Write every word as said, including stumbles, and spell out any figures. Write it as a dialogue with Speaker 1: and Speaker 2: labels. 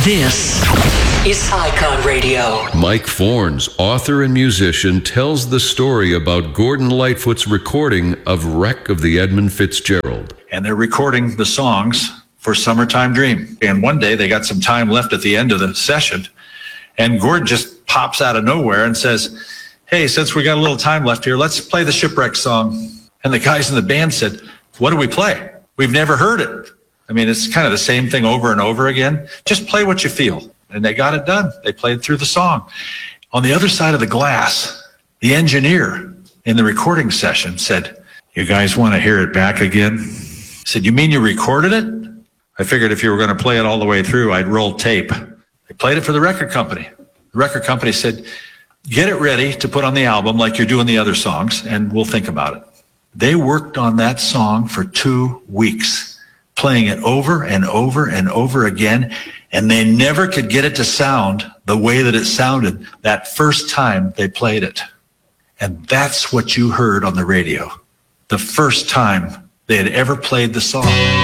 Speaker 1: This is Icon Radio.
Speaker 2: Mike Fornes, author and musician, tells the story about Gordon Lightfoot's recording of Wreck of the Edmund Fitzgerald.
Speaker 3: And they're recording the songs for Summertime Dream. And one day they got some time left at the end of the session, and Gordon just pops out of nowhere and says, hey, since we got a little time left here, let's play the Shipwreck song. And the guys in the band said, what do we play? We've never heard it. I mean, it's kind of the same thing over and over again. Just play what you feel. And they got it done. They played through the song. On the other side of the glass, the engineer in the recording session said, you guys want to hear it back again? I said, you mean you recorded it? I figured if you were going to play it all the way through, I'd roll tape. They played it for the record company. The record company said, get it ready to put on the album like you're doing the other songs, and we'll think about it. They worked on that song for two weeks, playing it over and over and over again, and they never could get it to sound the way that it sounded that first time they played it. And that's what you heard on the radio, the first time they had ever played the song.